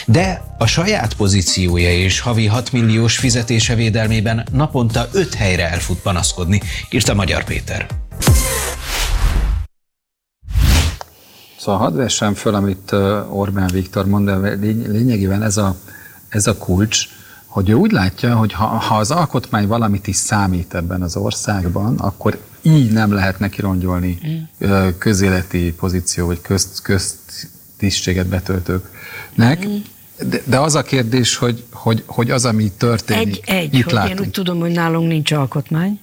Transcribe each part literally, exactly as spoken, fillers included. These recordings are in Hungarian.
De a saját pozíciója és havi hat milliós fizetése védelmében naponta öt helyre elfut panaszkodni, írta Magyar Péter. Szóval hadd vessem föl, amit Orbán Viktor mond, de lényegében ez a, ez a kulcs, hogy ő úgy látja, hogy ha, ha az alkotmány valamit is számít ebben az országban, akkor így nem lehet neki rongyolni mm. közéleti pozíció, vagy közt, köztisztséget betöltőknek. Mm. De, de az a kérdés, hogy, hogy, hogy az, ami történik, egy, egy, itt hogy látunk. Én úgy tudom, hogy nálunk nincs alkotmány.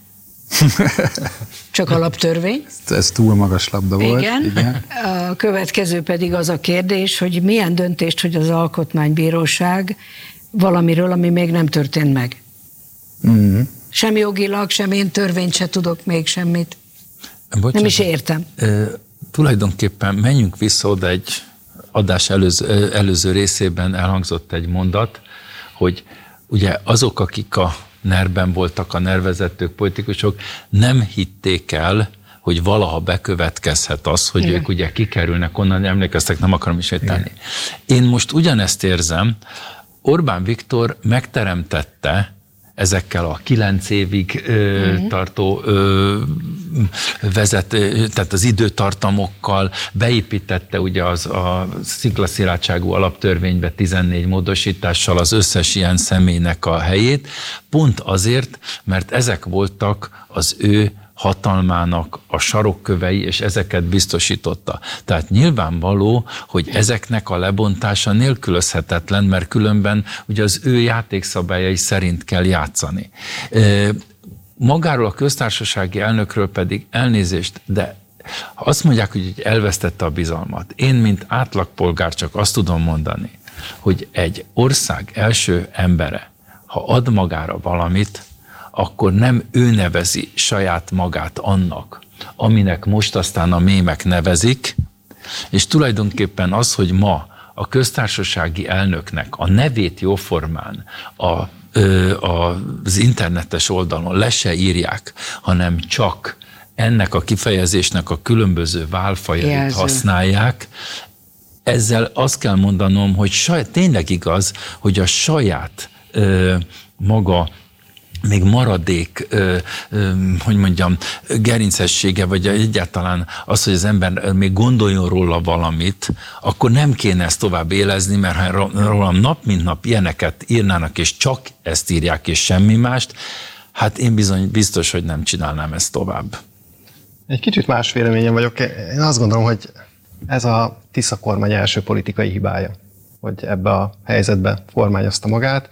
Csak alaptörvény. Ez túl magas labda volt. Igen. Igen. A következő pedig az a kérdés, hogy milyen döntést, hogy az alkotmánybíróság valamiről, ami még nem történt meg. Mm. Sem jogilag, sem én törvényt se tudok még semmit. Bocsánat. Nem is értem. E, tulajdonképpen menjünk vissza oda, egy adás előző, előző részében elhangzott egy mondat, hogy ugye azok, akik a nerben voltak, a nervezetők, politikusok, nem hitték el, hogy valaha bekövetkezhet az, hogy igen, ők ugye kikerülnek onnan, emlékeztek, nem akarom ismételni. Én most ugyanezt érzem, Orbán Viktor megteremtette ezekkel a kilenc évig ö, uh-huh. tartó ö, vezet, tehát az időtartamokkal beépítette ugye az a sziklaszilátságú alaptörvénybe tizennégy módosítással az összes ilyen személynek a helyét, pont azért, mert ezek voltak az ő hatalmának a sarokkövei, és ezeket biztosította. Tehát nyilvánvaló, hogy ezeknek a lebontása nélkülözhetetlen, mert különben ugye az ő játékszabályai szerint kell játszani. Magáról a köztársasági elnökről pedig elnézést, de azt mondják, hogy elvesztette a bizalmat. Én, mint átlagpolgár csak azt tudom mondani, hogy egy ország első embere, ha ad magára valamit, akkor nem ő nevezi saját magát annak, aminek most aztán a mémek nevezik, és tulajdonképpen az, hogy ma a köztársasági elnöknek a nevét jóformán a, ö, az internetes oldalon le se írják, hanem csak ennek a kifejezésnek a különböző válfajait Jelző. használják, ezzel azt kell mondanom, hogy saj, tényleg igaz, hogy a saját ö, maga még maradék, ö, ö, hogy mondjam, gerincessége, vagy egyáltalán az, hogy az ember még gondoljon róla valamit, akkor nem kéne ezt tovább élezni, mert ha rólam nap mint nap ilyeneket írnának, és csak ezt írják, és semmi mást, hát én bizony biztos, hogy nem csinálnám ezt tovább. Egy kicsit más véleményem vagyok. Én azt gondolom, hogy ez a Tisza kormány első politikai hibája, hogy ebbe a helyzetbe formányozta magát.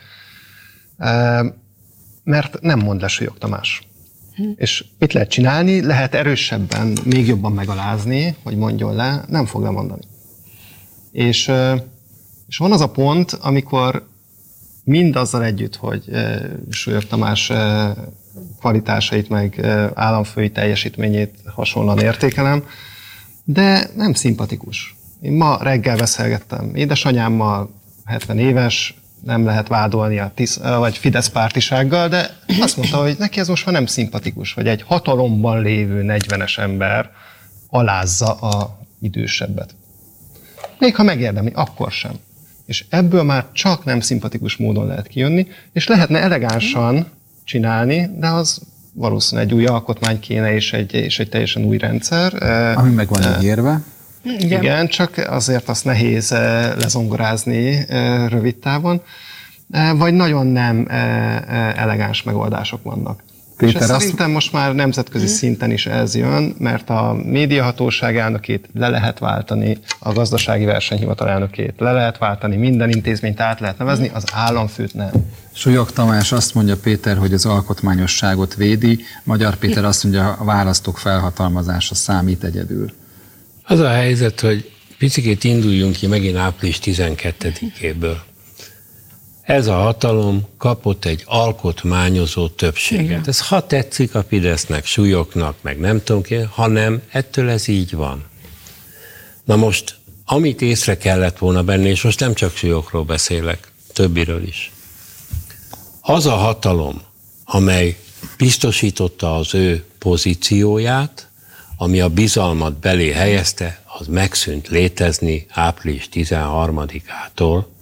Mert nem mond le Súlyog Tamás. Hm. És mit lehet csinálni? Lehet erősebben, még jobban megalázni, hogy mondjon le, nem fog lemondani. És, és van az a pont, amikor mindazzal együtt, hogy Súlyog Tamás kvalitásait, meg államfői teljesítményét hasonlóan értékelem, de nem szimpatikus. Én ma reggel beszélgettem édesanyámmal, hetven éves, nem lehet vádolni a tisz, vagy Fidesz pártisággal, de azt mondta, hogy neki ez most már nem szimpatikus, hogy egy hatalomban lévő negyvenes ember alázza a idősebbet. Még ha megérdemli, akkor sem. És ebből már csak nem szimpatikus módon lehet kijönni, és lehetne elegánsan csinálni, de az valószínűleg egy új alkotmány kéne, és egy, és egy teljesen új rendszer. Ami meg van ígérve. Igen. Igen, csak azért azt nehéz lezongorázni rövid távon, vagy nagyon nem elegáns megoldások vannak. Péter, és azt... szerintem most már nemzetközi hmm. szinten is ez jön, mert a médiahatóság elnökét le lehet váltani, a gazdasági versenyhivatal elnökét le lehet váltani, minden intézményt át lehet nevezni, az államfőt nem. Súlyog Tamás azt mondja, Péter, hogy az alkotmányosságot védi, Magyar Péter azt mondja, a választók felhatalmazása számít egyedül. Az a helyzet, hogy picikét induljunk ki megint április tizenkettedikéből. Ez a hatalom kapott egy alkotmányozó többséget. Igen. Ez ha tetszik a Fidesznek, Súlyognak, meg nem tudom ki, hanem ettől ez így van. Na most, amit észre kellett volna benni, és most nem csak Súlyogról beszélek, többiről is. Az a hatalom, amely biztosította az ő pozícióját, ami a bizalmat belé helyezte, az megszűnt létezni április tizenharmadikától,